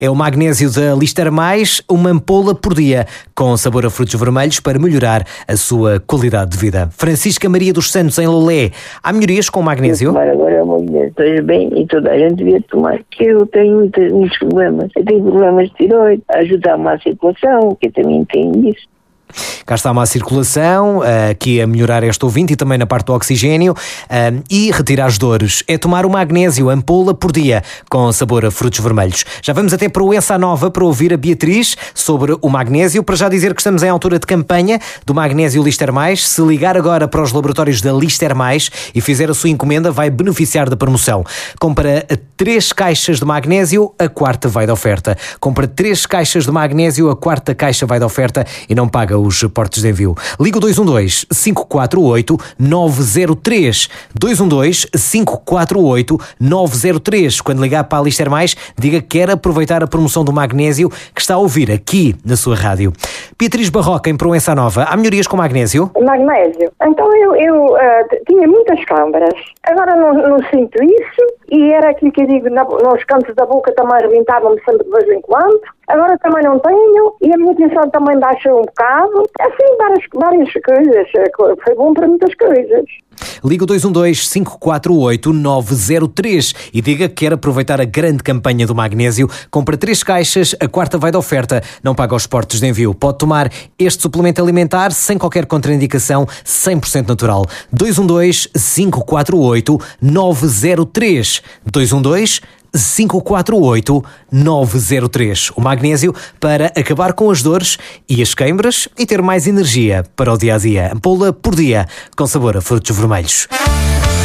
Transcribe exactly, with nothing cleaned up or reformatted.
É o magnésio da Lister Mais, uma ampola por dia, com sabor a frutos vermelhos para melhorar a sua qualidade de vida. Francisca Maria dos Santos, em Lolé. Há melhorias com o magnésio? Tomar agora é o magnésio. Estou bem e toda a gente devia tomar, que eu tenho muitos, muitos problemas. Eu tenho problemas de tiroide, ajuda-me à circulação, que eu também tenho isso. Cá está uma circulação, aqui a melhorar este ouvinte e também na parte do oxigênio, e retirar as dores. É tomar o magnésio, ampola por dia, com sabor a frutos vermelhos. Já vamos até para o Essa Nova para ouvir a Beatriz sobre o magnésio. Para já dizer que estamos em altura de campanha do magnésio Lister Mais. Se ligar agora para os laboratórios da Lister Mais e fizer a sua encomenda, vai beneficiar da promoção. Compra três caixas de magnésio, a quarta vai de oferta. Compra três caixas de magnésio, a quarta caixa vai de oferta e não paga os portos de envio. Liga o dois um dois, cinco quatro oito, nove zero três. dois um dois, cinco quatro oito, nove zero três. Quando ligar para a Lister Mais, diga que quer aproveitar a promoção do magnésio que está a ouvir aqui na sua rádio. Beatriz Barroca, em Proença Nova. Há melhorias com magnésio? Magnésio. Então eu, eu uh, tinha muitas câmaras. Agora não, não sinto isso. E era aquilo que eu digo, na, nos cantos da boca também arrebentavam-me sempre de vez em quando. Agora também não tenho. E a minha atenção também baixou um bocado. Assim, várias, várias coisas. Foi bom para muitas coisas. Liga o dois um dois, cinco quatro oito, nove zero três e diga que quer aproveitar a grande campanha do magnésio. Compra três caixas, a quarta vai de oferta, não paga os portos de envio. Pode tomar este suplemento alimentar sem qualquer contraindicação, cem por cento natural. dois um dois, cinco quatro oito, nove zero três. dois um dois, cinco quatro oito, nove zero três. O magnésio para acabar com as dores e as queimbras e ter mais energia para o dia-a-dia. Ampola por dia, com sabor a frutos vermelhos.